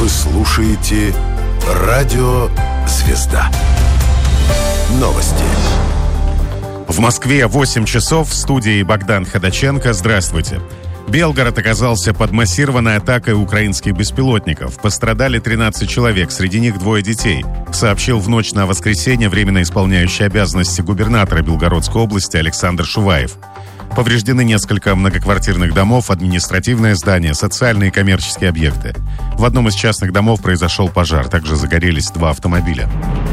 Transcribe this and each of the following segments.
Вы слушаете «Радио Звезда». Новости. В Москве 8 часов. В студии Богдан Ходаченко. Здравствуйте. Белгород оказался под массированной атакой украинских беспилотников. Пострадали 13 человек, среди них 2 детей, сообщил в ночь на воскресенье временно исполняющий обязанности губернатора Белгородской области Александр Шуваев. Повреждены несколько многоквартирных домов, административное здание, социальные и коммерческие объекты. В одном из частных домов произошел пожар, также загорелись 2 автомобиля.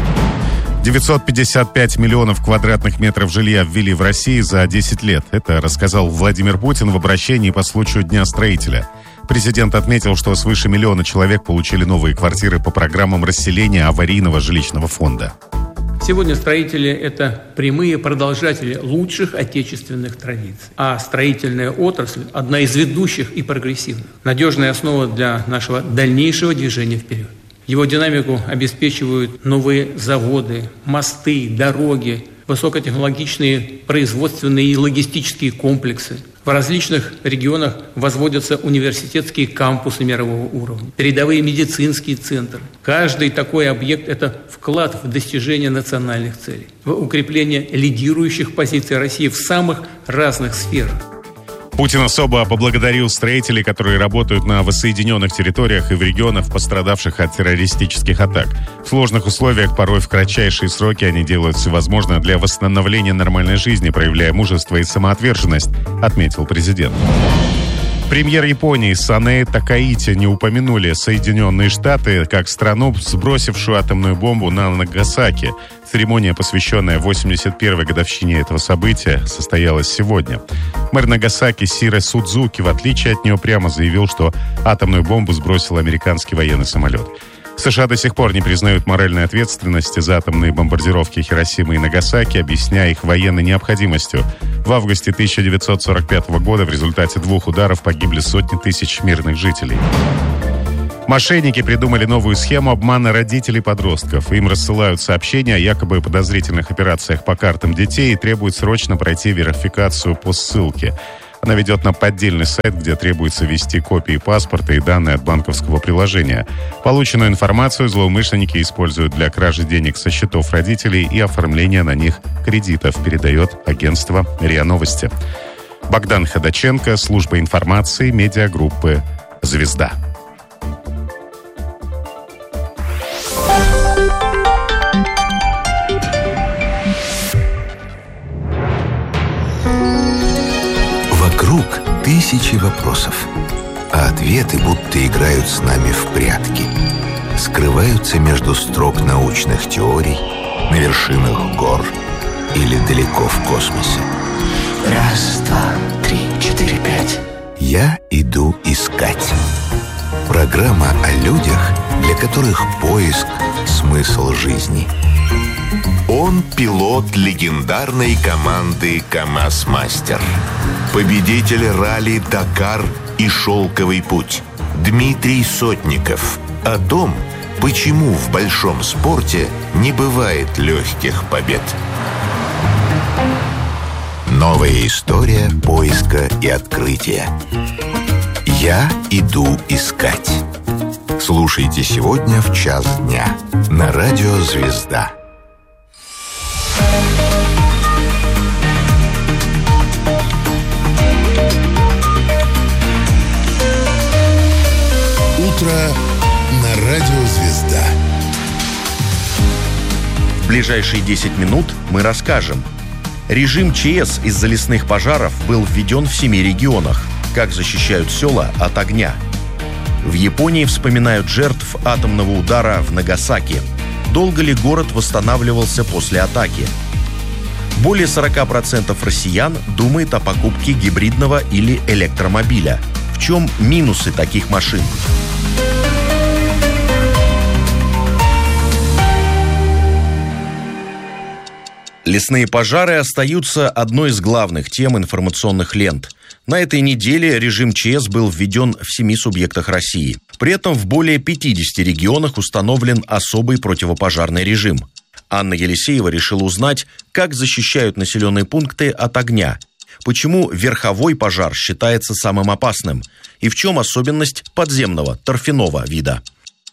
955 миллионов квадратных метров жилья ввели в России за 10 лет. Это рассказал Владимир Путин в обращении по случаю Дня строителя. Президент отметил, что свыше 1 миллиона человек получили новые квартиры по программам расселения аварийного жилищного фонда. Сегодня строители – это прямые продолжатели лучших отечественных традиций. А строительная отрасль – одна из ведущих и прогрессивных. Надежная основа для нашего дальнейшего движения вперед. Его динамику обеспечивают новые заводы, мосты, дороги, высокотехнологичные производственные и логистические комплексы. В различных регионах возводятся университетские кампусы мирового уровня, передовые медицинские центры. Каждый такой объект – это вклад в достижение национальных целей, в укрепление лидирующих позиций России в самых разных сферах. Путин особо поблагодарил строителей, которые работают на воссоединенных территориях и в регионах, пострадавших от террористических атак. В сложных условиях, порой в кратчайшие сроки, они делают все возможное для восстановления нормальной жизни, проявляя мужество и самоотверженность, отметил президент. Премьер Японии Санэ Такаити не упомянули Соединенные Штаты как страну, сбросившую атомную бомбу на Нагасаки. Церемония, посвященная 81-й годовщине этого события, состоялась сегодня. Мэр Нагасаки Сиро Судзуки, в отличие от нее, прямо заявил, что атомную бомбу сбросил американский военный самолет. США до сих пор не признают моральной ответственности за атомные бомбардировки Хиросимы и Нагасаки, объясняя их военной необходимостью. В августе 1945 года в результате 2 ударов погибли сотни тысяч мирных жителей. Мошенники придумали новую схему обмана родителей подростков. Им рассылают сообщения о якобы подозрительных операциях по картам детей и требуют срочно пройти верификацию по ссылке. Она ведет на поддельный сайт, где требуется ввести копии паспорта и данные от банковского приложения. Полученную информацию злоумышленники используют для кражи денег со счетов родителей и оформления на них кредитов, передает агентство РИА Новости. Богдан Ходаченко, служба информации, медиагруппы «Звезда». Вокруг тысячи вопросов, а ответы будто играют с нами в прятки. Скрываются между строк научных теорий, на вершинах гор или далеко в космосе. 1, 2, 3, 4, 5. Я иду искать. Программа о людях, для которых поиск – смысл жизни. Он пилот легендарной команды КамАЗ-Мастер. Победитель ралли «Дакар» и «Шелковый путь» Дмитрий Сотников. О том, почему в большом спорте не бывает легких побед. Новая история поиска и открытия. Я иду искать. Слушайте сегодня в 1:00 дня на радио «Звезда». Утро на радио «Звезда». В ближайшие 10 минут мы расскажем. Режим ЧС из-за лесных пожаров был введен в 7 регионах. Как защищают села от огня. В Японии вспоминают жертв атомного удара в Нагасаки. Долго ли город восстанавливался после атаки? Более 40% россиян думает о покупке гибридного или электромобиля. В чем минусы таких машин? Лесные пожары остаются одной из главных тем информационных лент. На этой неделе режим ЧС был введен в 7 субъектах России. При этом в более 50 регионах установлен особый противопожарный режим. Анна Елисеева решила узнать, как защищают населенные пункты от огня, почему верховой пожар считается самым опасным и в чем особенность подземного торфяного вида.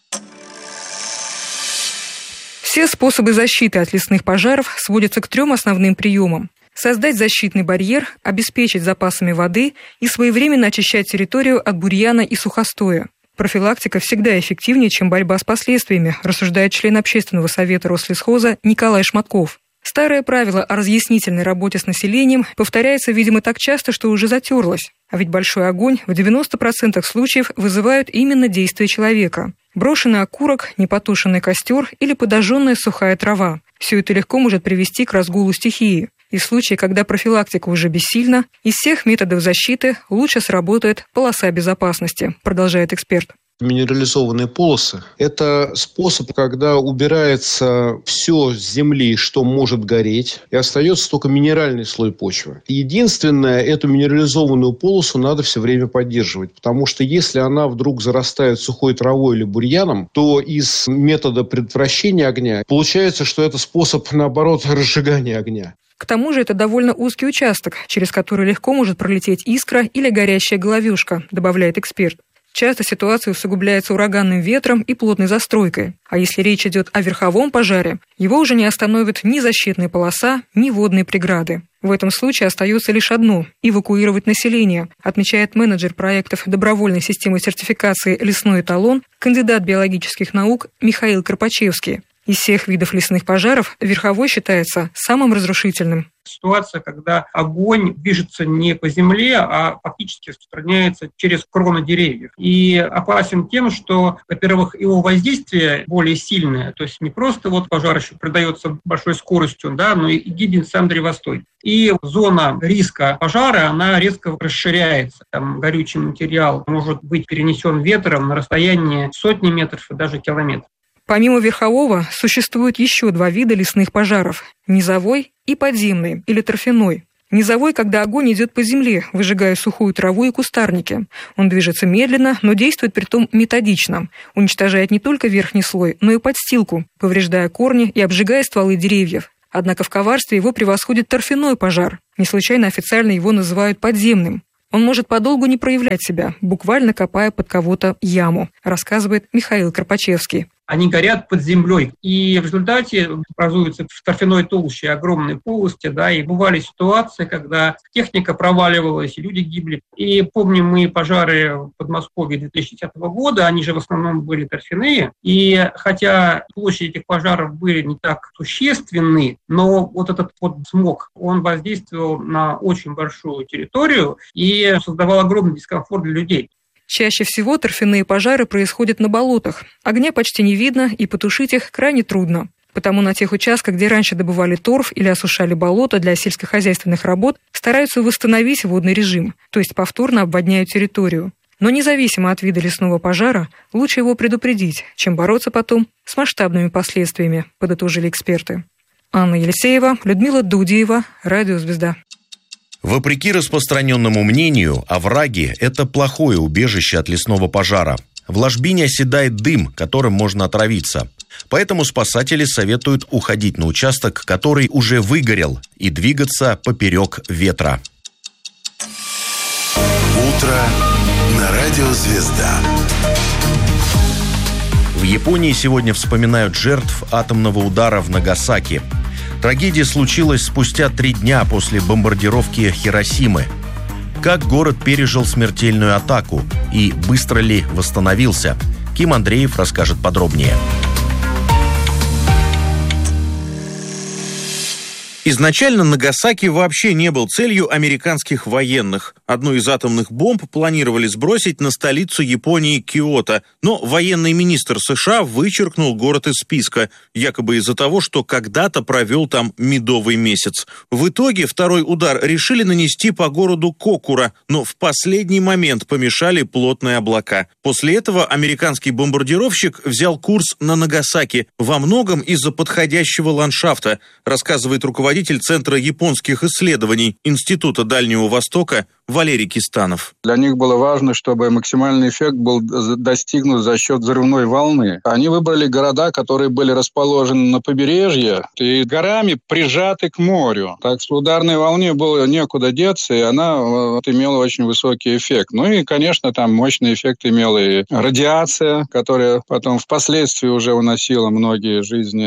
Все способы защиты от лесных пожаров сводятся к 3 основным приемам. Создать защитный барьер, обеспечить запасами воды и своевременно очищать территорию от бурьяна и сухостоя. Профилактика всегда эффективнее, чем борьба с последствиями, рассуждает член Общественного совета Рослесхоза Николай Шматков. Старое правило о разъяснительной работе с населением повторяется, видимо, так часто, что уже затерлось. А ведь большой огонь в 90% случаев вызывают именно действия человека. Брошенный окурок, непотушенный костер или подожженная сухая трава. Все это легко может привести к разгулу стихии. И в случае, когда профилактика уже бессильна, из всех методов защиты лучше сработает полоса безопасности, продолжает эксперт. Минерализованные полосы – это способ, когда убирается все с земли, что может гореть, и остается только минеральный слой почвы. Единственное, эту минерализованную полосу надо все время поддерживать, потому что если она вдруг зарастает сухой травой или бурьяном, то из метода предотвращения огня получается, что это способ, наоборот, разжигания огня. К тому же это довольно узкий участок, через который легко может пролететь искра или горящая головешка, добавляет эксперт. Часто ситуация усугубляется ураганным ветром и плотной застройкой. А если речь идет о верховом пожаре, его уже не остановит ни защитная полоса, ни водные преграды. В этом случае остается лишь одно – эвакуировать население, отмечает менеджер проектов добровольной системы сертификации «Лесной эталон», кандидат биологических наук Михаил Карпачевский. Из всех видов лесных пожаров верховой считается самым разрушительным. Ситуация, когда огонь движется не по земле, а фактически распространяется через кроны деревьев. И опасен тем, что, во-первых, его воздействие более сильное, то есть не просто пожар еще придается большой скоростью, но и гибнет сам древостой. И зона риска пожара, она резко расширяется. Там горючий материал может быть перенесен ветром на расстояние сотни метров и даже километров. Помимо верхового, существует еще 2 вида лесных пожаров – низовой и подземный, или торфяной. Низовой, когда огонь идет по земле, выжигая сухую траву и кустарники. Он движется медленно, но действует притом методично. Уничтожает не только верхний слой, но и подстилку, повреждая корни и обжигая стволы деревьев. Однако в коварстве его превосходит торфяной пожар. Не случайно официально его называют подземным. Он может подолгу не проявлять себя, буквально копая под кого-то яму, рассказывает Михаил Карпачевский. Они горят под землей. И в результате образуются в торфяной толще огромные полости, и бывали ситуации, когда техника проваливалась, и люди гибли. И помним мы пожары в Подмосковье 2010 года, они же в основном были торфяные. И хотя площади этих пожаров были не так существенны, но этот смог, он воздействовал на очень большую территорию и создавал огромный дискомфорт для людей. Чаще всего торфяные пожары происходят на болотах. Огня почти не видно, и потушить их крайне трудно. Потому на тех участках, где раньше добывали торф или осушали болото для сельскохозяйственных работ, стараются восстановить водный режим, то есть повторно обводняют территорию. Но независимо от вида лесного пожара, лучше его предупредить, чем бороться потом с масштабными последствиями, подытожили эксперты. Анна Елисеева, Людмила Дудиева, Радио «Звезда». Вопреки распространенному мнению, овраги – это плохое убежище от лесного пожара. В ложбине оседает дым, которым можно отравиться. Поэтому спасатели советуют уходить на участок, который уже выгорел, и двигаться поперек ветра. Утро на Радио «Звезда». В Японии сегодня вспоминают жертв атомного удара в Нагасаки. Трагедия случилась спустя 3 дня после бомбардировки Хиросимы. Как город пережил смертельную атаку и быстро ли восстановился? Ким Андреев расскажет подробнее. Изначально Нагасаки вообще не был целью американских военных. Одну из атомных бомб планировали сбросить на столицу Японии Киото, но военный министр США вычеркнул город из списка, якобы из-за того, что когда-то провел там медовый месяц. В итоге второй удар решили нанести по городу Кокура, но в последний момент помешали плотные облака. После этого американский бомбардировщик взял курс на Нагасаки, во многом из-за подходящего ландшафта, рассказывает руководитель Центра японских исследований Института Дальнего Востока Валерий Кистанов. Для них было важно, чтобы максимальный эффект был достигнут за счет взрывной волны. Они выбрали города, которые были расположены на побережье и горами прижаты к морю. Так что ударной волне было некуда деться, и она имела очень высокий эффект. Ну и, конечно, там мощный эффект имела и радиация, которая потом впоследствии уже уносила многие жизни.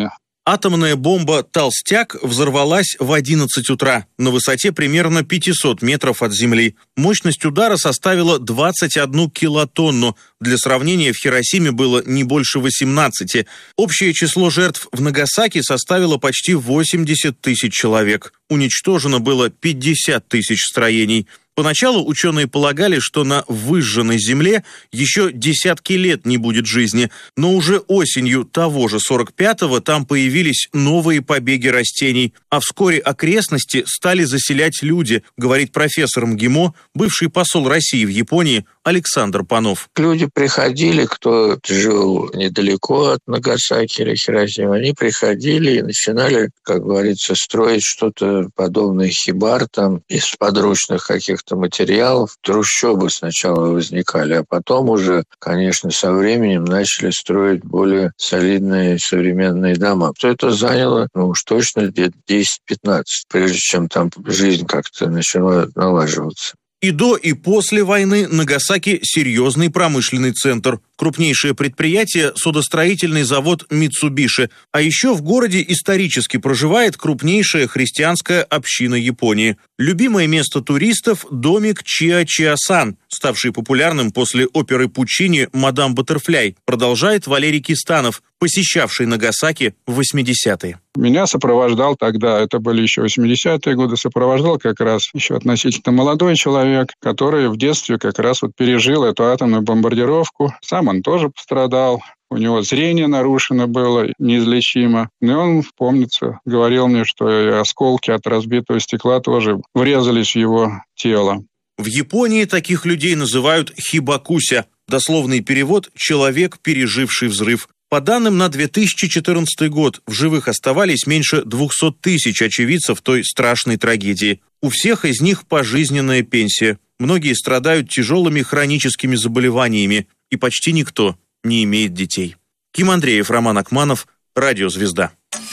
Атомная бомба «Толстяк» взорвалась в 11 утра на высоте примерно 500 метров от Земли. Мощность удара составила 21 килотонну. Для сравнения, в Хиросиме было не больше 18. Общее число жертв в Нагасаки составило почти 80 тысяч человек. Уничтожено было 50 тысяч строений. Поначалу ученые полагали, что на выжженной земле еще десятки лет не будет жизни, но уже осенью того же 45-го там появились новые побеги растений, а вскоре окрестности стали заселять люди, говорит профессор МГИМО, бывший посол России в Японии Александр Панов. Люди приходили, кто жил недалеко от Нагасаки или Хиросимы, они приходили и начинали, как говорится, строить что-то подобное хибар там из подручных каких-то материалов. Трущобы сначала возникали, а потом уже, конечно, со временем начали строить более солидные современные дома. То это заняло, уж точно лет 10-15, прежде чем там жизнь как-то начала налаживаться. И до, и после войны Нагасаки – серьезный промышленный центр. Крупнейшее предприятие – судостроительный завод Митсубиши. А еще в городе исторически проживает крупнейшая христианская община Японии. Любимое место туристов – домик Чиа-Чиа-сан, ставший популярным после оперы Пуччини «Мадам Баттерфляй», продолжает Валерий Кистанов, посещавший Нагасаки в 80-е. Меня сопровождал тогда, это были еще 80-е годы, сопровождал как раз еще относительно молодой человек, который в детстве как раз пережил эту атомную бомбардировку. Сам он тоже пострадал. У него зрение нарушено было, неизлечимо. И он, помнится, говорил мне, что и осколки от разбитого стекла тоже врезались в его тело. В Японии таких людей называют хибакуся. Дословный перевод «человек, переживший взрыв». По данным на 2014 год, в живых оставались меньше 200 тысяч очевидцев той страшной трагедии. У всех из них пожизненная пенсия. Многие страдают тяжелыми хроническими заболеваниями, и почти никто не имеет детей. Ким Андреев, Роман Акманов, Радио «Звезда».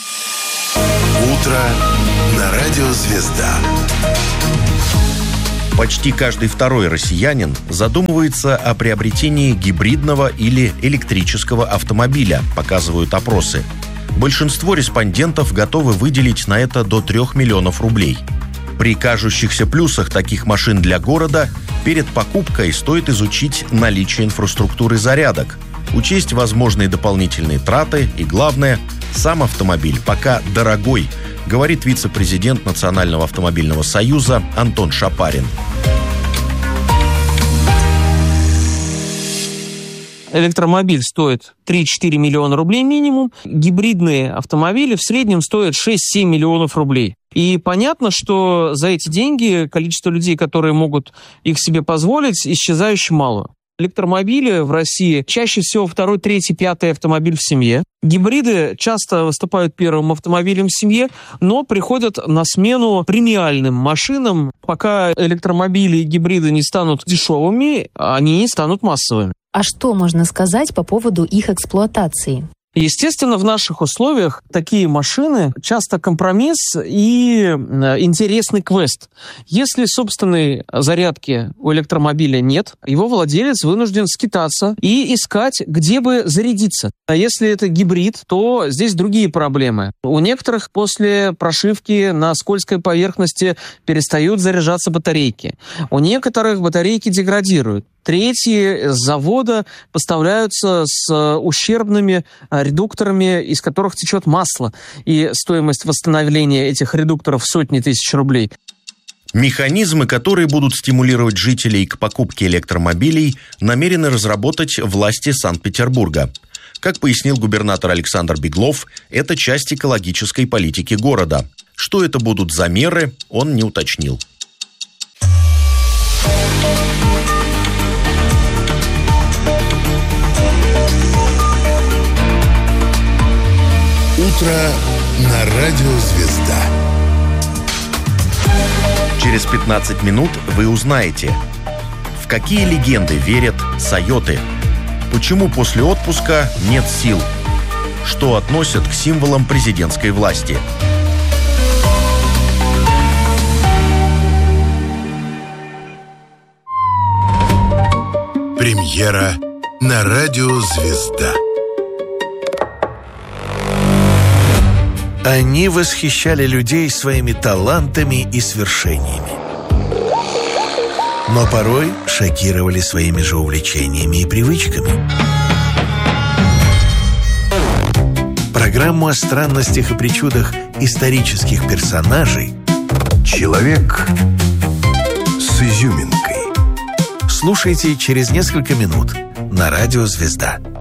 Утро на Радио «Звезда». Почти каждый второй россиянин задумывается о приобретении гибридного или электрического автомобиля, показывают опросы. Большинство респондентов готовы выделить на это до 3 миллионов рублей. При кажущихся плюсах таких машин для города перед покупкой стоит изучить наличие инфраструктуры зарядок, учесть возможные дополнительные траты и, главное, сам автомобиль пока дорогой, говорит вице-президент Национального автомобильного союза Антон Шапарин. Электромобиль стоит 3-4 миллиона рублей минимум. Гибридные автомобили в среднем стоят 6-7 миллионов рублей. И понятно, что за эти деньги количество людей, которые могут их себе позволить, исчезающе мало. Электромобили в России чаще всего 2-й, 3-й, 5-й автомобиль в семье. Гибриды часто выступают первым автомобилем в семье, но приходят на смену премиальным машинам. Пока электромобили и гибриды не станут дешевыми, они не станут массовыми. А что можно сказать по поводу их эксплуатации? Естественно, в наших условиях такие машины часто компромисс и интересный квест. Если собственной зарядки у электромобиля нет, его владелец вынужден скитаться и искать, где бы зарядиться. А если это гибрид, то здесь другие проблемы. У некоторых после прошивки на скользкой поверхности перестают заряжаться батарейки. У некоторых батарейки деградируют. Третьи с завода поставляются с ущербными редукторами, из которых течет масло. И стоимость восстановления этих редукторов сотни тысяч рублей. Механизмы, которые будут стимулировать жителей к покупке электромобилей, намерены разработать власти Санкт-Петербурга. Как пояснил губернатор Александр Беглов, это часть экологической политики города. Что это будут за меры, он не уточнил. Утро на Радио «Звезда». Через 15 минут вы узнаете, в какие легенды верят сайоты, почему после отпуска нет сил, что относят к символам президентской власти. Премьера на Радио «Звезда». Они восхищали людей своими талантами и свершениями, но порой шокировали своими же увлечениями и привычками. Программу о странностях и причудах исторических персонажей «Человек с изюминкой» слушайте через несколько минут на радио «Звезда».